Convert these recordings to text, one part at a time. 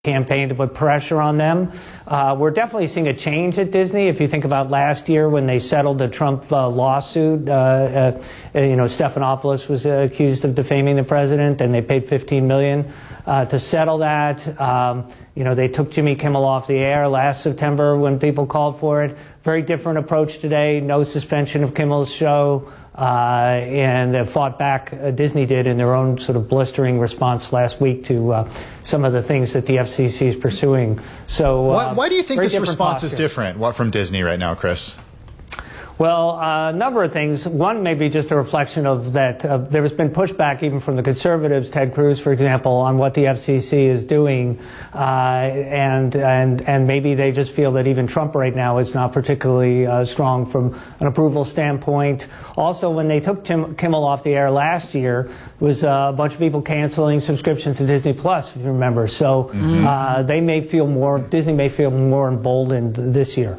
campaign to put pressure on them. We're definitely seeing a change at Disney. If you think about last year when they settled the Trump lawsuit, Stephanopoulos was accused of defaming the president, and they paid $15 million to settle that. They took Jimmy Kimmel off the air last September when people called for it. Very different approach today. No suspension of Kimmel's show. And they fought back, Disney did, in their own sort of blistering response last week to some of the things that the FCC is pursuing. So, why do you think this response is different from Disney right now, Chris? Well, a number of things. One, maybe just a reflection of that. There has been pushback even from the conservatives, Ted Cruz, for example, on what the FCC is doing, and maybe they just feel that even Trump right now is not particularly strong from an approval standpoint. Also, when they took Kimmel off the air last year, it was a bunch of people canceling subscriptions to Disney Plus, if you remember. So Disney may feel more emboldened this year.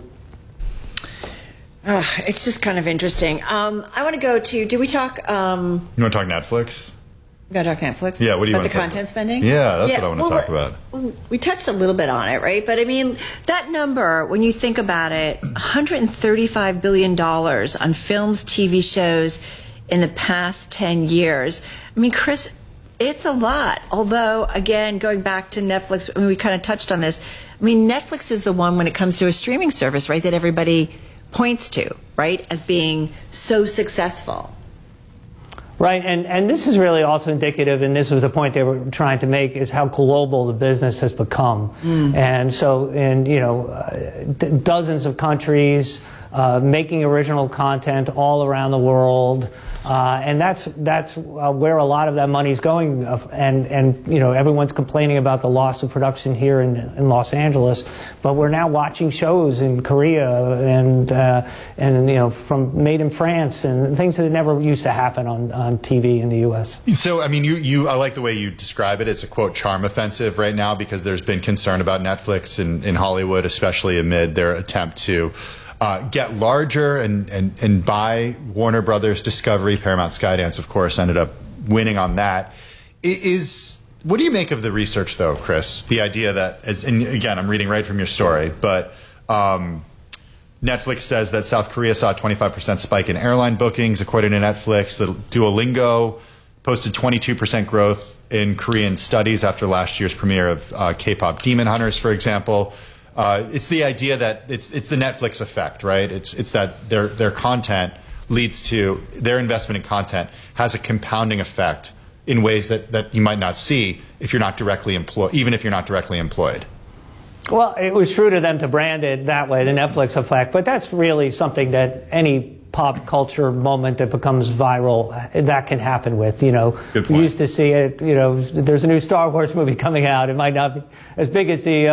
It's just kind of interesting. I want to go to, did we talk? You want to talk Netflix? We got to talk Netflix? Yeah, what do you want to to talk about? The content spending? Yeah, that's what I want to talk about. Well, we touched a little bit on it, right? But I mean, that number, when you think about it, $135 billion on films, TV shows in the past 10 years. I mean, Chris, it's a lot. Although, again, going back to Netflix, I mean, we kind of touched on this. I mean, Netflix is the one when it comes to a streaming service, right, that everybody points to, right, as being so successful. Right, and this is really also indicative, and this was the point they were trying to make, is how global the business has become. And so in, dozens of countries, making original content all around the world, and that's where a lot of that money is going. And everyone's complaining about the loss of production here in Los Angeles, but we're now watching shows in Korea and from made in France and things that never used to happen on TV in the U.S. So I mean, I like the way you describe it. It's a quote charm offensive right now because there's been concern about Netflix in Hollywood, especially amid their attempt to get larger and buy Warner Brothers Discovery. Paramount Skydance, of course, ended up winning on that. What do you make of the research, though, Chris? The idea that, and again, I'm reading right from your story, but Netflix says that South Korea saw a 25% spike in airline bookings, according to Netflix. The Duolingo posted 22% growth in Korean studies after last year's premiere of K-pop Demon Hunters, for example. It's the idea that it's the Netflix effect, right? It's that their content leads to their investment in content has a compounding effect in ways that you might not see if you're not directly employed, even if you're not directly employed. Well, it was true to them to brand it that way, the Netflix effect, but that's really something that any pop culture moment that becomes viral, that can happen with, We used to see it, there's a new Star Wars movie coming out. It might not be as big as the,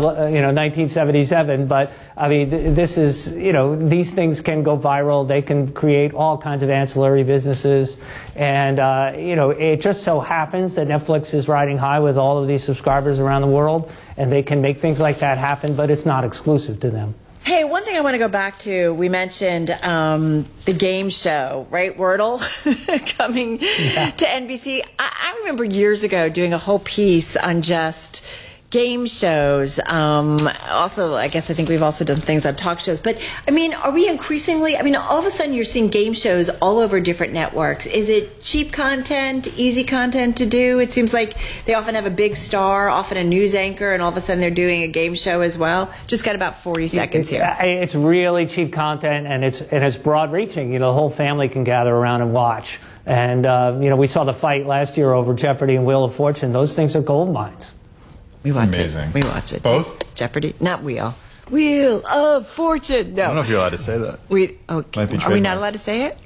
1977, but I mean, this is, these things can go viral. They can create all kinds of ancillary businesses. And, it just so happens that Netflix is riding high with all of these subscribers around the world, and they can make things like that happen, but it's not exclusive to them. Hey, one thing I want to go back to, we mentioned the game show, right, Wordle, coming to NBC. I remember years ago doing a whole piece on just game shows. Also, I think we've also done things on talk shows. But, I mean, are we increasingly, all of a sudden you're seeing game shows all over different networks. Is it cheap content, easy content to do? It seems like they often have a big star, often a news anchor, and all of a sudden they're doing a game show as well. Just got about 40 seconds here. It's really cheap content, and it's broad reaching. The whole family can gather around and watch. And, we saw the fight last year over Jeopardy and Wheel of Fortune. Those things are gold mines. We watch it. We watch it. Both? Jeopardy? Not Wheel. Wheel of Fortune. No. I don't know if you're allowed to say that. Okay. Are we not allowed to say it?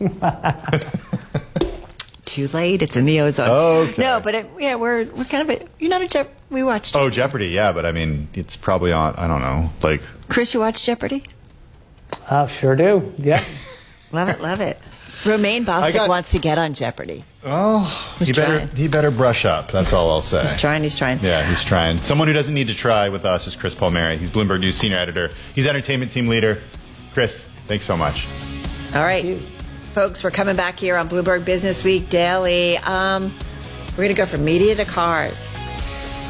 Too late. It's in the ozone. Okay. No, but we're kind of you're not a Jeopardy. We watched. Oh, Jeopardy, yeah, but I mean, it's probably on. I don't know, like. Chris, you watch Jeopardy? Sure do. Yeah. Love it. Love it. Romaine Bostick wants to get on Jeopardy. Oh, he better brush up. That's all I'll say. He's trying. Yeah, he's trying. Someone who doesn't need to try with us is Chris Palmieri. He's Bloomberg News senior editor. He's entertainment team leader. Chris, thanks so much. All right, folks, we're coming back here on Bloomberg Business Week Daily. We're going to go from media to cars.